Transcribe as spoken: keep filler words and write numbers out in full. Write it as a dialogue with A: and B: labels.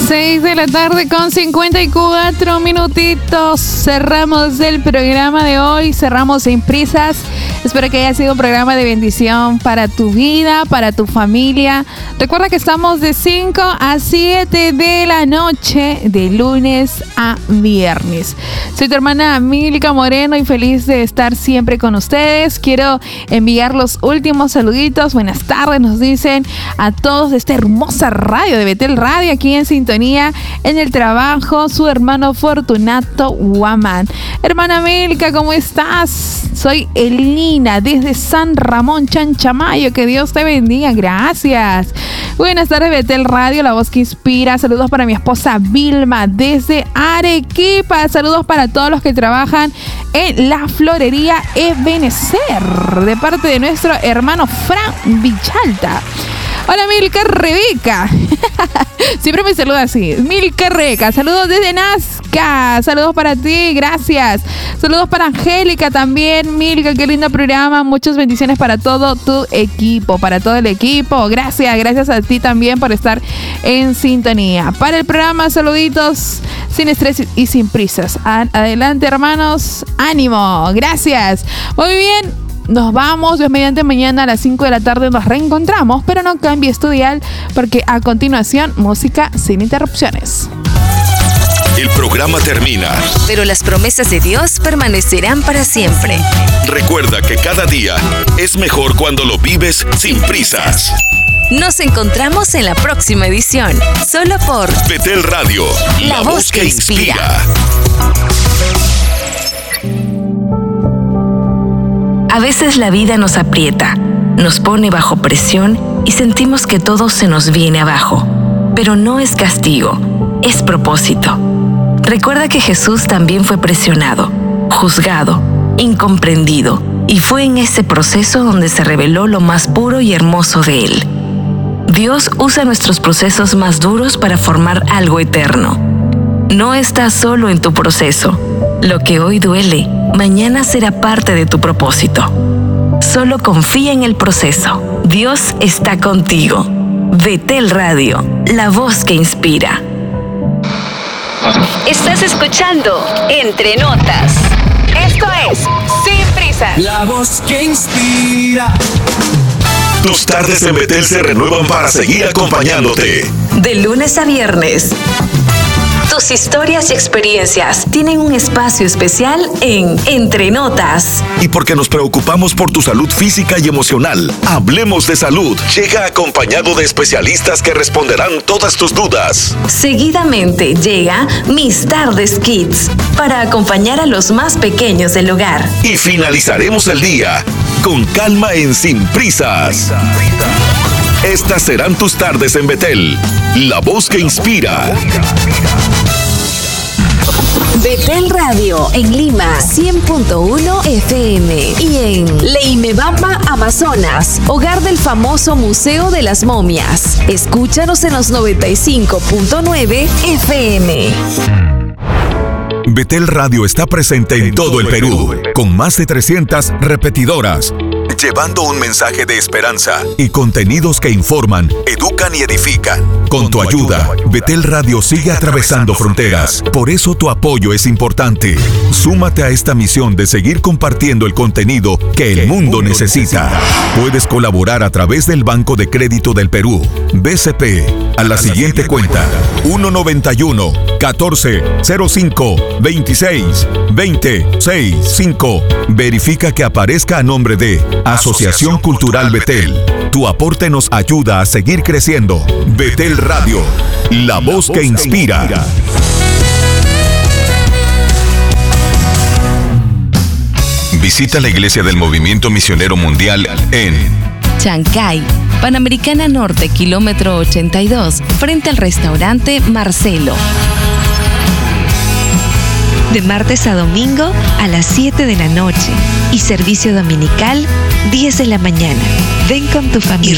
A: seis de la tarde con cincuenta y cuatro minutitos. Cerramos el programa de hoy, cerramos sin prisas. Espero que haya sido un programa de bendición para tu vida, para tu familia. Recuerda que estamos de cinco a siete de la noche, de lunes a viernes. Soy tu hermana Milka Moreno y feliz de estar siempre con ustedes. Quiero enviar los últimos saluditos. Buenas tardes, nos dicen a todos de esta hermosa radio de Betel Radio, aquí en sintonía, en el trabajo, su hermano Fortunato Guamán. Hermana Milka, ¿cómo estás? Soy Elina desde San Ramón, Chanchamayo. Que Dios te bendiga. Gracias. Buenas tardes, Betel Radio, la voz que inspira. Saludos para mi esposa Vilma desde Arequipa. Saludos para todos los que trabajan en la florería Ebenecer, de parte de nuestro hermano Fran Vichalta. Hola Milka Rebeca. Siempre me saluda así. Milka Rebeca. Saludos desde Nazca. Saludos para ti. Gracias. Saludos para Angélica también. Milka, qué lindo programa. Muchas bendiciones para todo tu equipo. Para todo el equipo. Gracias. Gracias a ti también por estar en sintonía. Para el programa, saluditos sin estrés y sin prisas. Adelante, hermanos. Ánimo. Gracias. Muy bien. Nos vamos, Dios mediante, mañana a las cinco de la tarde nos reencontramos, pero no cambies tu dial porque a continuación, música sin interrupciones.
B: El programa termina,
C: pero las promesas de Dios permanecerán para siempre.
B: Recuerda que cada día es mejor cuando lo vives sin prisas.
C: Nos encontramos en la próxima edición, solo por
B: Betel Radio, la, la voz que inspira.
D: A veces la vida nos aprieta, nos pone bajo presión y sentimos que todo se nos viene abajo. Pero no es castigo, es propósito. Recuerda que Jesús también fue presionado, juzgado, incomprendido, y fue en ese proceso donde se reveló lo más puro y hermoso de Él. Dios usa nuestros procesos más duros para formar algo eterno. No estás solo en tu proceso. Lo que hoy duele, mañana será parte de tu propósito. Solo confía en el proceso. Dios está contigo. Betel Radio, la voz que inspira.
C: Estás escuchando Entre Notas. Esto es Sin Prisas.
E: La voz que inspira.
B: Tus tardes en Betel se renuevan para seguir acompañándote.
D: De lunes a viernes. Tus historias y experiencias tienen un espacio especial en Entre Notas.
B: Y porque nos preocupamos por tu salud física y emocional, Hablemos de Salud llega acompañado de especialistas que responderán todas tus dudas.
D: Seguidamente llega Mis Tardes Kids para acompañar a los más pequeños del hogar.
B: Y finalizaremos el día con calma en Sin Prisas. Estas serán tus tardes en Betel, la voz que inspira.
D: Betel Radio en Lima cien punto uno F M y en Leimebamba, Amazonas, hogar del famoso Museo de las Momias. Escúchanos en los noventa y cinco punto nueve F M.
B: Betel Radio está presente en todo el Perú, con más de trescientas repetidoras, llevando un mensaje de esperanza y contenidos que informan, educan y edifican. Con tu ayuda, Betel Radio sigue atravesando fronteras. Por eso tu apoyo es importante. Súmate a esta misión de seguir compartiendo el contenido que el mundo necesita. Puedes colaborar a través del Banco de Crédito del Perú, B C P, a la siguiente cuenta: uno noventa y uno, catorce, cero cinco, veintiséis, veinte, sesenta y cinco. Verifica que aparezca a nombre de Asociación Cultural Betel. Tu aporte nos ayuda a seguir creciendo. Betel Radio, la voz que inspira. Visita la iglesia del Movimiento Misionero Mundial en
C: Chancay, Panamericana Norte, kilómetro ochenta y dos, frente al restaurante Marcelo. De martes a domingo a las siete de la noche y servicio dominical diez de la mañana. Ven con tu familia.